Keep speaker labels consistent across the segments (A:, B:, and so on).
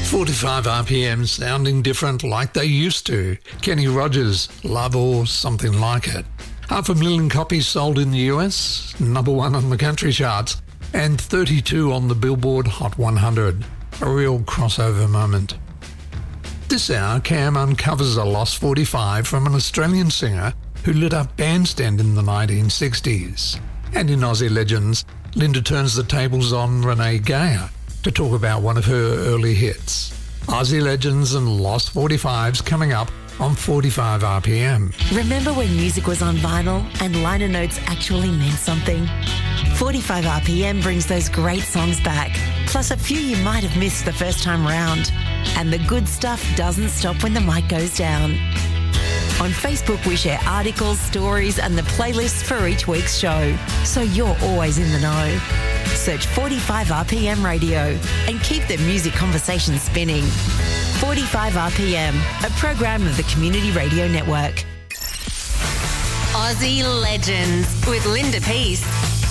A: 45 RPM sounding different like they used to. Kenny Rogers, Love or Something Like It. 500,000 copies sold in the US, number 1 on the country charts, and 32 on the Billboard Hot 100. A real crossover moment. This hour, Cam uncovers a lost 45 from an Australian singer who lit up Bandstand in the 1960s. And in Aussie Legends, Linda turns the tables on Renee Geyer to talk about one of her early hits. Aussie Legends and Lost 45s coming up on 45 RPM.
B: Remember when music was on vinyl and liner notes actually meant something? 45 RPM brings those great songs back, plus a few you might have missed the first time round. And the good stuff doesn't stop when the mic goes down. On Facebook, we share articles, stories and the playlists for each week's show, so you're always in the know. Search 45 RPM Radio and keep the music conversation spinning. 45 RPM, a program of the Community Radio Network.
C: Aussie Legends with Linda Peace.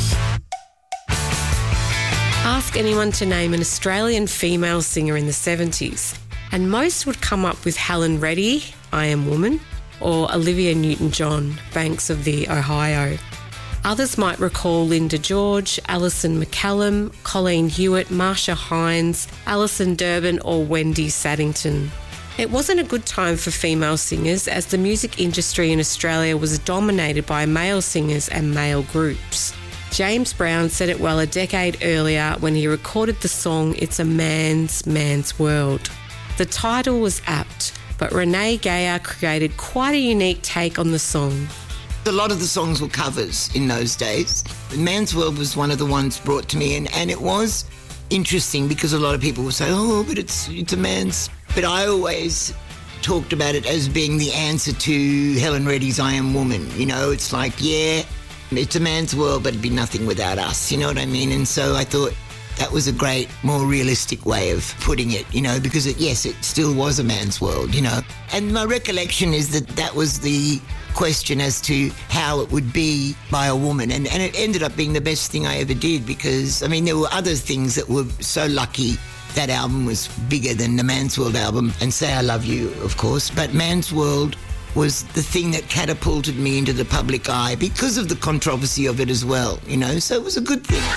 C: Ask anyone to name an Australian female singer in the 70s, and most would come up with Helen Reddy, I Am Woman, or Olivia Newton-John, Banks of the Ohio. Others might recall Linda George, Alison McCallum, Colleen Hewitt, Marsha Hines, Alison Durbin or Wendy Saddington. It wasn't a good time for female singers as the music industry in Australia was dominated by male singers and male groups. James Brown said it well a decade earlier when he recorded the song It's a Man's World. The title was apt, but Renee Geyer created quite a unique take on the song.
D: A lot of the songs were covers in those days. Man's World was one of the ones brought to me, and it was interesting because a lot of people would say, oh, but it's a man's... But I always talked about it as being the answer to Helen Reddy's I Am Woman. You know, it's like, yeah, it's a man's world, but it'd be nothing without us. You know what I mean? And so I thought that was a great, more realistic way of putting it, you know, because it still was a man's world, you know. And my recollection is that was the question as to how it would be by a woman. And it ended up being the best thing I ever did because, I mean, there were other things that were so lucky. That album was bigger than the Man's World album, and Say I Love You, of course. But Man's World was the thing that catapulted me into the public eye because of the controversy of it as well, you know. So it was a good thing.